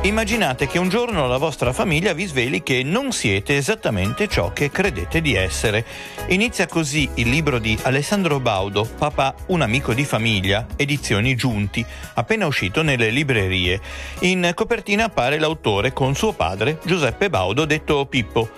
Immaginate che un giorno la vostra famiglia vi sveli che non siete esattamente ciò che credete di essere. Inizia così il libro di Alessandro Baudo, Papà, un amico di famiglia, edizioni Giunti, appena uscito nelle librerie. In copertina appare l'autore con suo padre, Giuseppe Baudo, detto Pippo.